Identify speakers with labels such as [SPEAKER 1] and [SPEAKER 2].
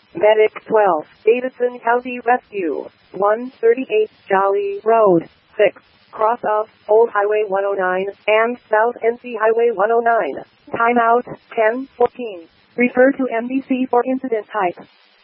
[SPEAKER 1] Medic 12, Davidson County Rescue, 138 Jolly Road, 6, cross of Old Highway 109 and South NC Highway 109. Timeout 10:14. Refer to MDC for incident type.